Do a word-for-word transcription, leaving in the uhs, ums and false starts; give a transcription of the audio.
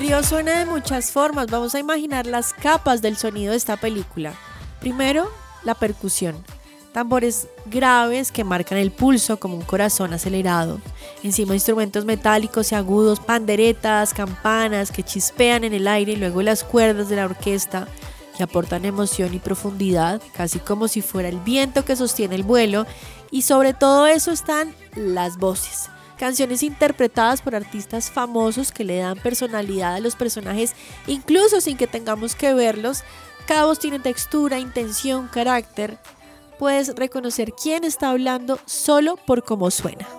río suena de muchas formas. Vamos a imaginar las capas del sonido de esta película. Primero, la percusión. Tambores graves que marcan el pulso como un corazón acelerado. Encima instrumentos metálicos y agudos, panderetas, campanas que chispean en el aire y luego las cuerdas de la orquesta que aportan emoción y profundidad, casi como si fuera el viento que sostiene el vuelo. Y sobre todo eso están las voces. Canciones interpretadas por artistas famosos que le dan personalidad a los personajes, incluso sin que tengamos que verlos. Cada voz tiene textura, intención, carácter. Puedes reconocer quién está hablando solo por cómo suena.